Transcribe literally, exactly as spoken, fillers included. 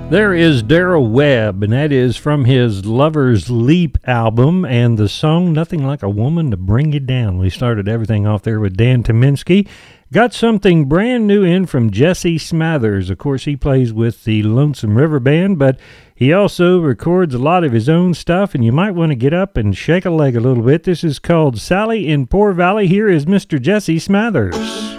There is Darrell Webb, and that is from his Lover's Leap album, and the song Nothing Like a Woman to Bring You Down. We started everything off there with Dan Tyminski. Got something brand new in from Jesse Smathers. Of course, he plays with the Lonesome River Band, but he also records a lot of his own stuff, and you might want to get up and shake a leg a little bit. This is called Sally in Poor Valley. Here is Mister Jesse Smathers.